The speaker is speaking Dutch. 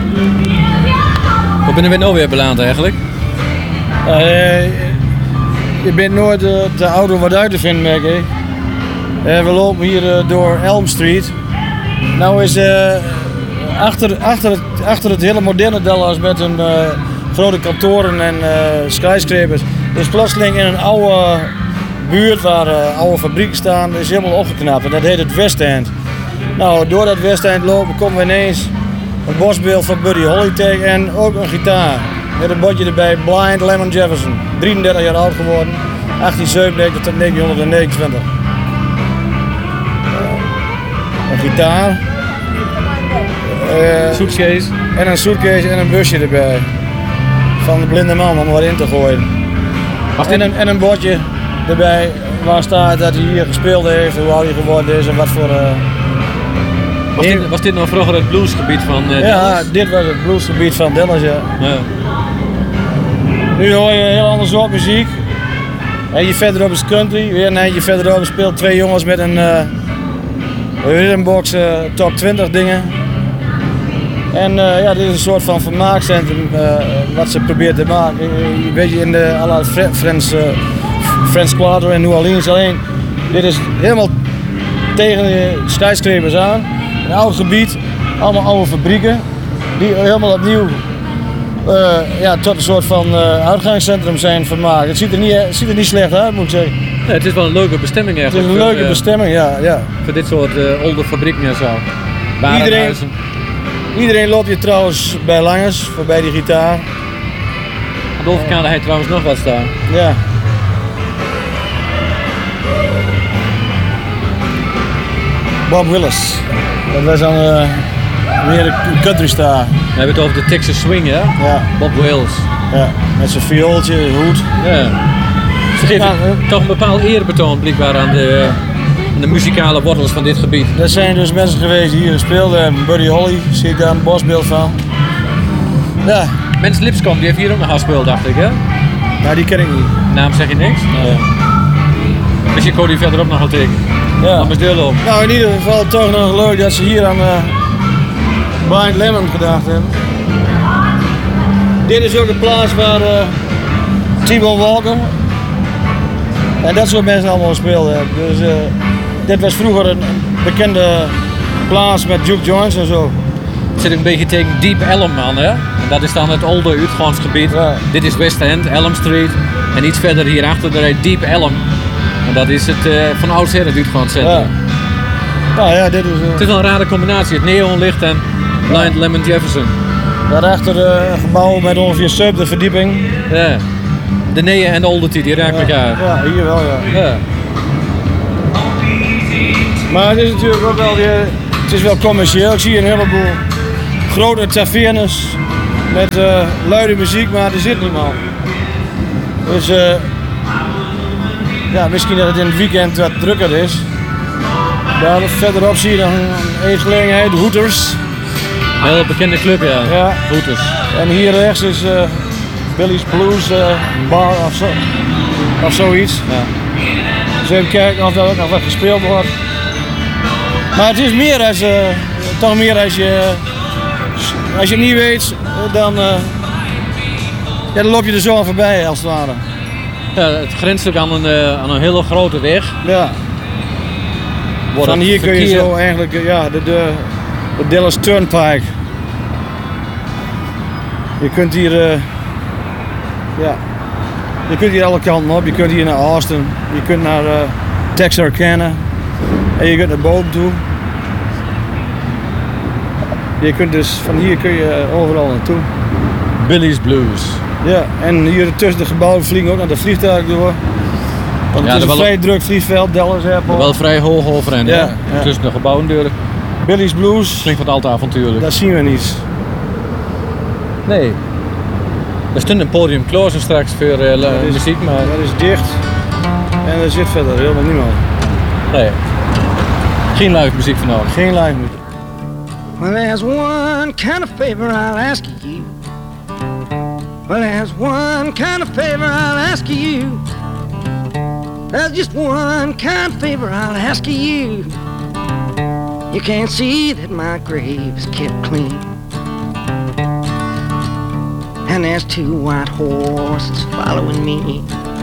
Hoe ben je nou weer beland eigenlijk? Je bent nooit te oud om wat uit te vinden, merk ik. We lopen hier door Elm Street. Nou is achter het hele moderne Dallas met een grote kantoren en skyscrapers. Dus plotseling in een oude buurt waar oude fabrieken staan, is helemaal opgeknapt. En dat heet het West End. Nou, door dat West End lopen komen we ineens een borstbeeld van Buddy Holly tegen en ook een gitaar. Met een bordje erbij, Blind Lemon Jefferson. 33 jaar oud geworden, 1897 tot 1929. Een gitaar. Suitcase. En een suitcase en een busje erbij. Van de blinde man om wat in te gooien. En een bordje erbij waar staat dat hij hier gespeeld heeft, hoe oud hij geworden is en wat voor... Was dit nou vroeger het bluesgebied van Dallas? Ja, dit was het bluesgebied van Dallas, ja. Nu hoor je heel ander soort muziek. Een eindje verderop is country, weer een eindje verderop speelt twee jongens met een rhythmbox top 20 dingen. En ja, dit is een soort van vermaakcentrum wat ze probeert te maken. Een beetje in de à la French Quarter in New Orleans. Alleen, dit is helemaal tegen de skyscrapers aan. Een oud gebied, allemaal oude fabrieken. Die helemaal opnieuw tot een soort van uitgangscentrum zijn vermaakt. Het ziet er niet slecht uit, moet ik zeggen. Ja, het is wel een leuke bestemming eigenlijk. Het is een leuke bestemming, ja. Voor dit soort oude fabrieken en zo. Iedereen loopt hier trouwens bij Langers, voorbij die gitaar. Aan de overkant hij trouwens nog wat staan. Ja. Bob Willis. Dat was dan weer een country star. We hebben het over de Texas Swing, ja? Ja. Bob Willis. Ja, met zijn viooltje, hoed. Ja. Ze geven toch een bepaald eerbetoon blijkbaar aan de muzikale wortels van dit gebied. Er zijn dus mensen geweest die hier gespeeld hebben. Buddy Holly, zie ik daar een bosbeeld van. Ja. Mens Lipscomb, die heeft hier ook nog gespeeld, dacht ik, hè? Nou, die ken ik niet. Naam zeg je niks? Nee. Misschien kon die verderop nog wel tegen. Ja. Dan is deel op. Nou, in ieder geval toch nog leuk dat ze hier aan Blind Lemon gedacht hebben. Dit is ook een plaats waar T-Bone Walker en dat soort mensen allemaal gespeeld hebben. Dus dit was vroeger een bekende plaats met juke joints en zo. Het zit een beetje tegen Deep Elm aan, hè? En dat is dan het oude uitgaansgebied. Ja. Dit is West End, Elm Street. En iets verder hierachter daar heet Deep Elm. En dat is het van oudsher het uitgaanscentrum. Ja. Nou ja, dit is... Het is wel een rare combinatie, het neonlicht en Blind Lemon Jefferson. Daarachter een gebouw met ongeveer 70 verdieping. Ja. De neeën en de oldity, die raken elkaar. Ja, hier wel, ja. Ja. Maar het is natuurlijk ook wel weer... Het is wel commercieel. Ik zie een heleboel grote tavernes met luide muziek, maar er zit niemand. Dus ja, misschien dat het in het weekend wat drukker is. Daar verderop zie je dan een eetgelegenheid, Hooters. Een heel bekende club, ja. Ja. Hooters. En hier rechts is Billy's Blues bar of zoiets. Ja. Dus even kijken of daar ook nog wat gespeeld wordt. Maar het is meer als, toch meer als je het niet weet, dan loop je er zo aan voorbij als het ware. Ja, het grenst ook aan een hele grote weg. Ja. Van hier kun je zo eigenlijk, de Dallas Turnpike. Je kunt hier, je kunt hier alle kanten op. Je kunt hier naar Austin, je kunt naar Texarkana en je kunt naar Boden toe. Je kunt dus, van hier kun je overal naartoe. Billy's Blues. Ja, en hier tussen de gebouwen vliegen ook naar de vliegtuigen door. Want het is een vrij druk vliegveld, Dallas Airport. Wel vrij hoog overeind, ja. Tussen de gebouwen deuren. Billy's Blues. Klinkt wat al te avontuurlijk. Dat zien we niet. Nee. Er stond een podium klaar zo straks voor muziek, maar... Dat is dicht. En er zit verder helemaal niemand. Nee. Geen live muziek vanavond. Geen live muziek. Well, there's one kind of favor I'll ask you. Well, there's one kind of favor I'll ask you. There's just one kind of favor I'll ask you. You can't see that my grave is kept clean. and there's two white horses following me.